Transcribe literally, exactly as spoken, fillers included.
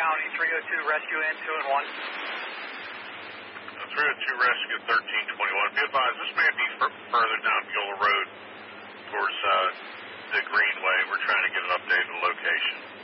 County, three oh two Rescue in two and one. three oh two Rescue thirteen twenty-one. Be advised, this may be f- further down Beulah Road towards uh, the Greenway. We're trying to get an updated location.